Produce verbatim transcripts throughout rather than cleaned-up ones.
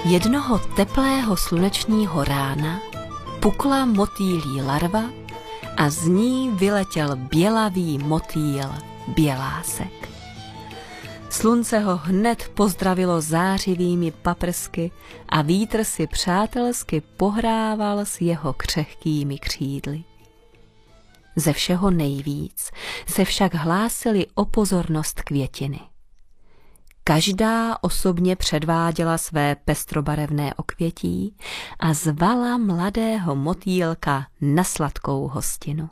Jednoho teplého slunečního rána pukla motýlí larva a z ní vyletěl bělavý motýl Bělásek. Slunce ho hned pozdravilo zářivými paprsky a vítr si přátelsky pohrával s jeho křehkými křídly. Ze všeho nejvíc se však hlásily o pozornost květiny. Každá osobně předváděla své pestrobarevné okvětí a zvala mladého motýlka na sladkou hostinu.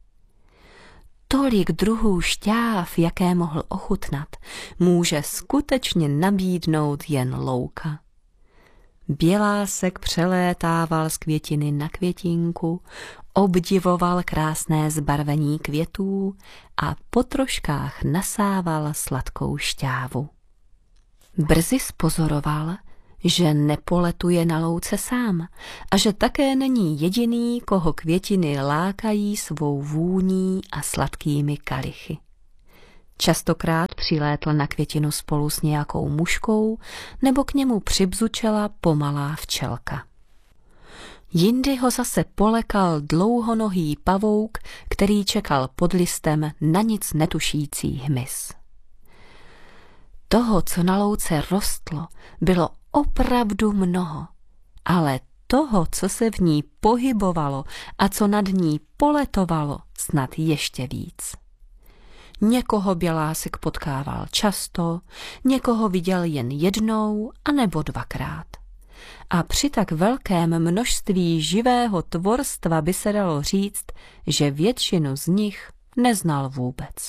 Tolik druhů šťáv, jaké mohl ochutnat, může skutečně nabídnout jen louka. Bělásek přelétával z květiny na květinku, obdivoval krásné zbarvení květů a po troškách nasával sladkou šťávu. Brzy spozoroval, že nepoletuje na louce sám a že také není jediný, koho květiny lákají svou vůní a sladkými kalichy. Častokrát přilétl na květinu spolu s nějakou muškou nebo k němu přibzučela pomalá včelka. Jindy ho zase polekal dlouhonohý pavouk, který čekal pod listem na nic netušící hmyz. Toho, co na louce rostlo, bylo opravdu mnoho, ale toho, co se v ní pohybovalo a co nad ní poletovalo, snad ještě víc. Někoho Bělásek potkával často, někoho viděl jen jednou anebo dvakrát. A při tak velkém množství živého tvorstva by se dalo říct, že většinu z nich neznal vůbec.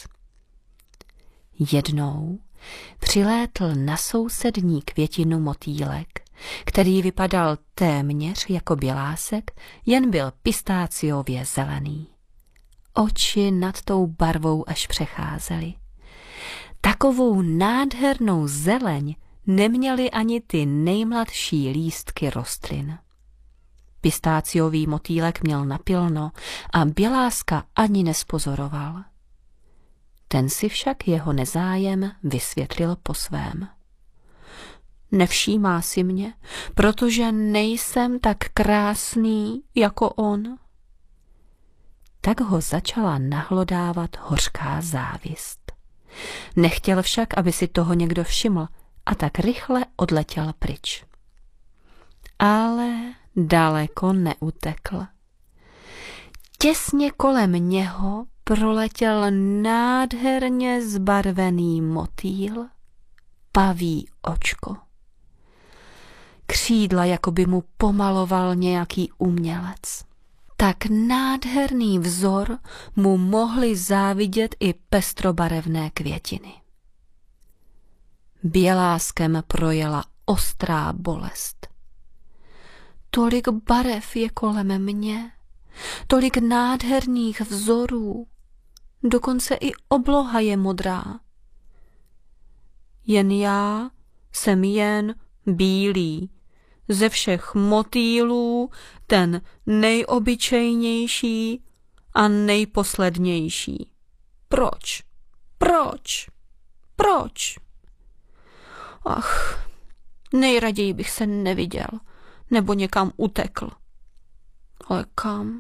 Jednou přilétl na sousední květinu motýlek, který vypadal téměř jako Bělásek, jen byl pistáciově zelený. Oči nad tou barvou až přecházely. Takovou nádhernou zeleň neměly ani ty nejmladší lístky rostlin. Pistáciový motýlek měl napilno a Běláska ani nespozoroval. Ten si však jeho nezájem vysvětlil po svém. Nevšímá si mě, protože nejsem tak krásný jako on. Tak ho začala nahlodávat hořká závist. Nechtěl však, aby si toho někdo všiml, a tak rychle odletěl pryč. Ale daleko neutekl. Těsně kolem něho proletěl nádherně zbarvený motýl, paví očko. Křídla, jako by mu pomaloval nějaký umělec. Tak nádherný vzor mu mohly závidět i pestrobarevné květiny. Běláskem projela ostrá bolest. Tolik barev je kolem mě, tolik nádherných vzorů, dokonce i obloha je modrá. Jen já jsem jen bílý, ze všech motýlů ten nejobyčejnější a nejposlednější. Proč? Proč? Proč? Ach, nejraději bych se neviděl, nebo někam utekl. Ale kam?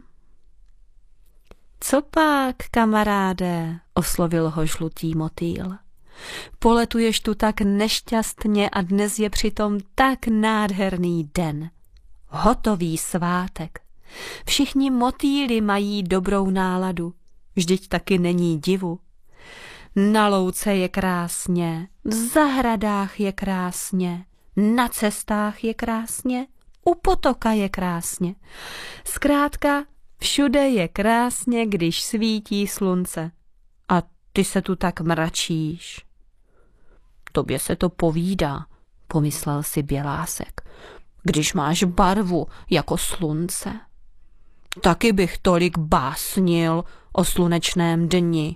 Co pak, kamaráde, oslovil ho žlutý motýl. Poletuješ tu tak nešťastně a dnes je přitom tak nádherný den. Hotový svátek. Všichni motýli mají dobrou náladu. Vždyť taky není divu. Na louce je krásně, v zahradách je krásně, na cestách je krásně, u potoka je krásně. Zkrátka, všude je krásně, když svítí slunce. A ty se tu tak mračíš. Tobě se to povídá, pomyslel si Bělásek, když máš barvu jako slunce. Taky bych tolik básnil o slunečném dni.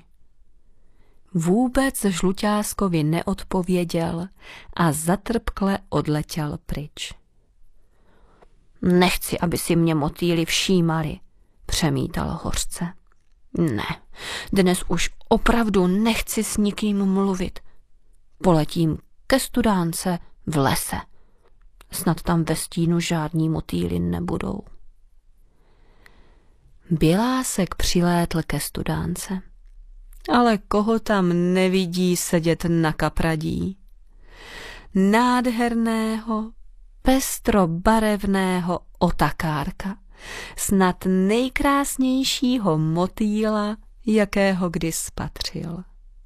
Vůbec žluťáskovi neodpověděl a zatrpkle odletěl pryč. Nechci, aby si mě motýli všímali, přemítal hořce. Ne, dnes už opravdu nechci s nikým mluvit. Poletím ke studánce v lese. snad tam ve stínu žádní motýly nebudou. Bělásek přilétl ke studánce. Ale koho tam nevidí sedět na kapradí? Nádherného, pestrobarevného otakárka, snad nejkrásnějšího motýla, jakého kdy spatřil.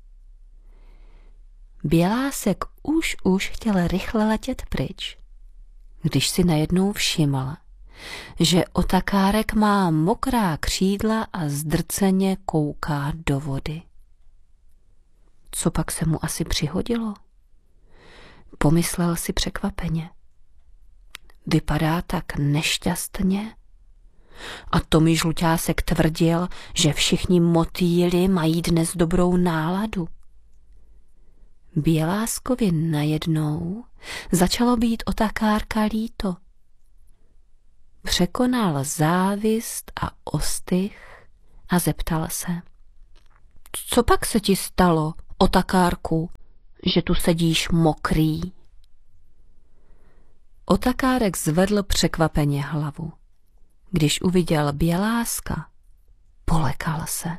Bělásek už už chtěl rychle letět pryč, když si najednou všiml, že otakárek má mokrá křídla a zdrceně kouká do vody. Co pak se mu asi přihodilo? Pomyslel si překvapeně. Vypadá tak nešťastně. A to mi Žluťásek tvrdil, že všichni motýli mají dnes dobrou náladu. Běláskovi najednou začalo být otakárka líto. Překonal závist a ostych a zeptal se. Co pak se ti stalo, otakárku, že tu sedíš mokrý? Otakárek zvedl překvapeně hlavu. Když uviděl Běláska, polekal se.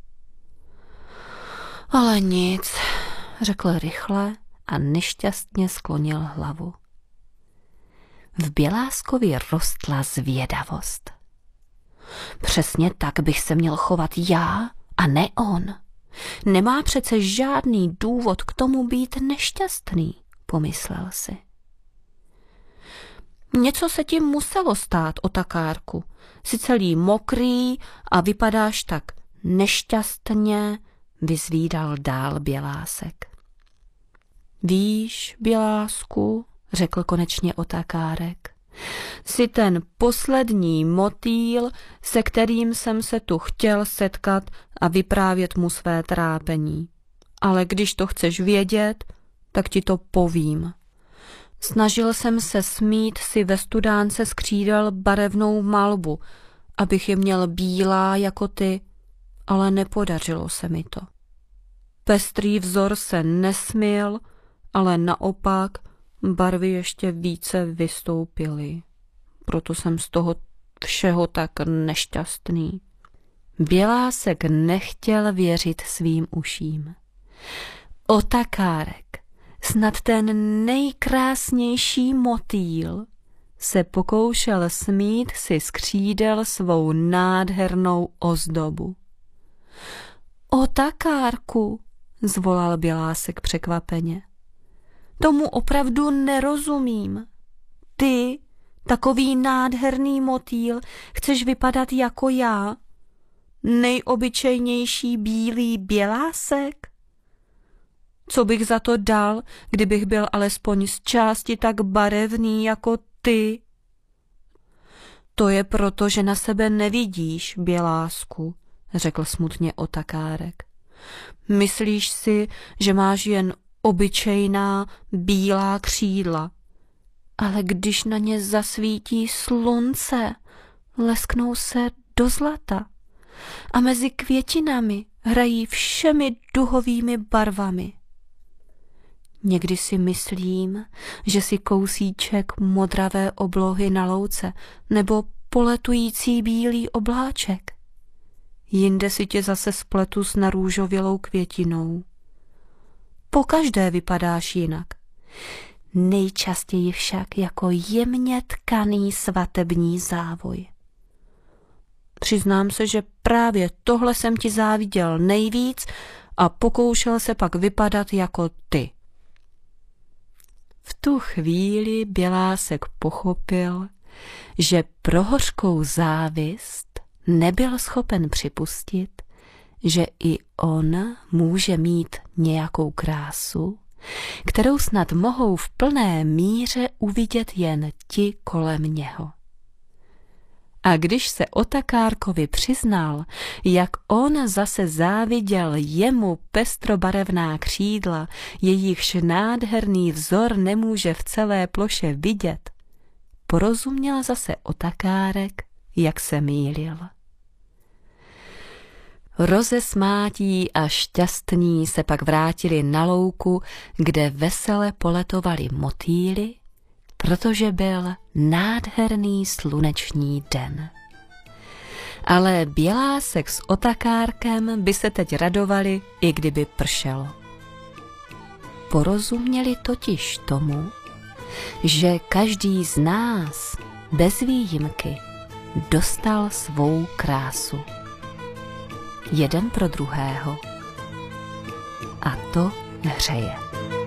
Ale nic, řekl rychle a nešťastně sklonil hlavu. V Běláskovi rostla zvědavost. Přesně tak bych se měl chovat já a ne on. Nemá přece žádný důvod k tomu být nešťastný, pomyslel si. Něco se ti muselo stát, otakárku. Jsi celý mokrý a vypadáš tak nešťastně, vyzvídal dál Bělásek. Víš, Bělásku, řekl konečně otakárek, jsi ten poslední motýl, se kterým jsem se tu chtěl setkat a vyprávět mu své trápení. Ale když to chceš vědět, tak ti to povím. Snažil jsem se smít si ve studánce z křídel barevnou malbu, abych je měl bílá jako ty, ale nepodařilo se mi to. Pestrý vzor se nesmil, ale naopak barvy ještě více vystoupily. Proto jsem z toho všeho tak nešťastný. Bělásek nechtěl věřit svým uším. Otakárek, snad ten nejkrásnější motýl, se pokoušel smít si z křídel svou nádhernou ozdobu. Otakárku, zvolal Bělásek překvapeně. Tomu opravdu nerozumím. Ty, takový nádherný motýl, chceš vypadat jako já? Nejobyčejnější bílý Bělásek? Co bych za to dal, kdybych byl alespoň z části tak barevný jako ty? To je proto, že na sebe nevidíš, Bělásku, řekl smutně otakárek. Myslíš si, že máš jen obyčejná bílá křídla, ale když na ně zasvítí slunce, lesknou se do zlata a mezi květinami hrají všemi duhovými barvami. Někdy si myslím, že si kousíček modravé oblohy na louce nebo poletující bílý obláček. Jinde si tě zase spletu s narůžovělou květinou. Pokaždé vypadáš jinak. Nejčastěji však jako jemně tkaný svatební závoj. Přiznám se, že právě tohle jsem ti záviděl nejvíc a pokoušel se pak vypadat jako ty. V tu chvíli Bělásek pochopil, že pro hořkou závist nebyl schopen připustit, že i on může mít nějakou krásu, kterou snad mohou v plné míře uvidět jen ti kolem něho. A když se otakárkovi přiznal, jak on zase záviděl jemu pestrobarevná křídla, jejichž nádherný vzor nemůže v celé ploše vidět, porozuměl zase otakárek, jak se mýlil. Rozesmátí a šťastní se pak vrátili na louku, kde vesele poletovali motýly, protože byl nádherný sluneční den. Ale Bělásek s Otakárkem by se teď radovali, i kdyby pršelo. Porozuměli totiž tomu, že každý z nás bez výjimky dostal svou krásu. Jeden pro druhého. A to hřeje.